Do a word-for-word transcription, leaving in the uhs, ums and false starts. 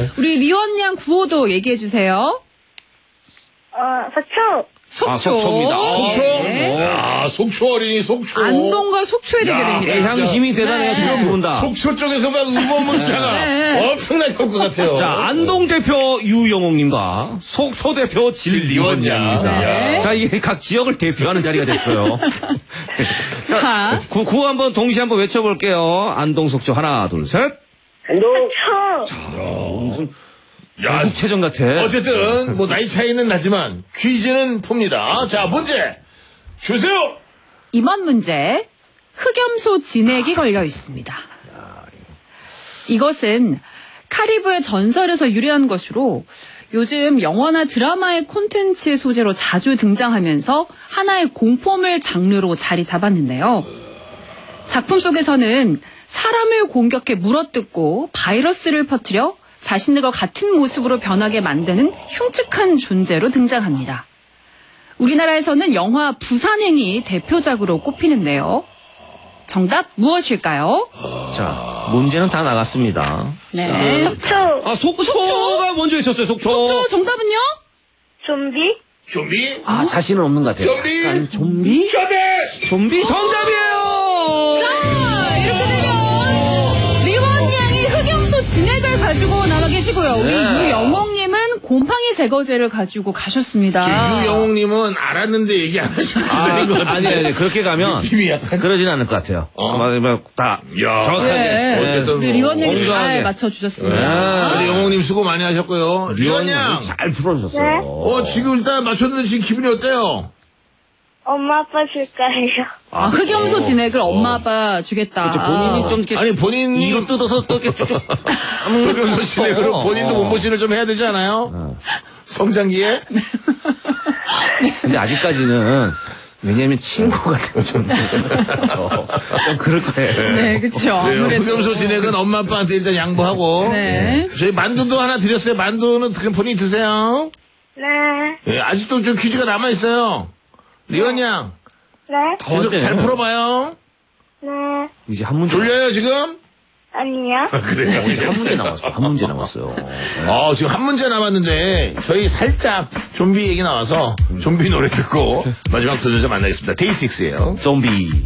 네. 우리 리원 양 구호도 얘기해 주세요. 어, 속초. 속초. 아, 속초입니다. 속초? 네. 아, 속초 어린이 속초. 안동과 속초의 대결입니다. 애향심이 대단해요, 지금 두 분 다. 속초 쪽에서 막 응원 문자가 네. 엄청나게 올 것 같아요. 자, 안동 대표 유영옥님과 속초 대표 진리원 양입니다. 네. 자, 이게 각 지역을 대표하는 자리가 됐어요. 자, 구, 구 한번 동시에 한번 외쳐볼게요. 안동, 속초, 하나, 둘, 셋. 안동. 속초. 무슨 야, 전국체전 같아. 어쨌든 뭐 나이 차이는 나지만 퀴즈는 풉니다. 자, 문제 주세요. 이번 문제 흑염소 진액이 걸려 있습니다. 이것은 카리브의 전설에서 유래한 것으로 요즘 영화나 드라마의 콘텐츠 소재로 자주 등장하면서 하나의 공포물 장르로 자리 잡았는데요. 작품 속에서는 사람을 공격해 물어뜯고 바이러스를 퍼뜨려 자신들과 같은 모습으로 변하게 만드는 흉측한 존재로 등장합니다. 우리나라에서는 영화 부산행이 대표작으로 꼽히는데요. 정답 무엇일까요? 자, 문제는 다 나갔습니다. 네. 속초. 아, 속초가 먼저 있었어요, 속초. 속초 정답은요? 좀비. 좀비. 아, 자신은 없는 것 같아요. 좀비. 약간 좀비? 좀비. 좀비 정답이에요! 자, 이렇게 되면 리원 양이 흑염소 진액을 가지고 나와 계시고요. 우리 네. 유영옥님은 곰팡이 제거제를 가지고 가셨습니다. 유영옥님은 알았는데 얘기 안 하시고 아, 그러는 것 같은데. 아니, 아니, 그렇게 가면 느낌이 약간. 그러진 않을 것 같아요. 어. 막, 막, 다 야. 정확하게. 네. 어쨌든 우리 뭐 리원 양이 공정하게. 잘 맞춰주셨습니다. 우리 영옥님 수고 많이 하셨고요. 리원 양. 잘 풀어주셨어요. 네. 어, 지금 일단 맞췄는데 지금 기분이 어때요? 엄마 아빠 줄까요? 아, 흑염소 진액을 엄마 아빠 주겠다. 그렇죠. 본인이 좀 이렇게 아니, 본인이. 이거 뜯어서 또 이렇게 쭉쭉. 흑염소 진액으로 본인도 어. 몸보신을 좀 해야 되지 않아요? 성장기에? 근데 아직까지는 왜냐면 친구 같은 좀, 좀, 좀 그럴 거예요. 네, 그쵸. 그래요. 아무래도. 흑염소 진액은 엄마 아빠한테 일단 양보하고. 네. 저희 만두도 하나 드렸어요. 만두는 그냥 본인이 드세요. 네. 예, 아직도 좀 퀴즈가 남아있어요. 리언 양. 네. 계속 어때? 잘 풀어봐요. 네. 이제 한 문제. 졸려요, 지금? 아니요. 그래요. 이제 한 문제 남았어요. 한 문제 남았어요. 어, 지금 한 문제 남았는데, 저희 살짝 좀비 얘기 나와서, 좀비 노래 듣고, 마지막 도전자 만나겠습니다. 데이식스예요 좀비.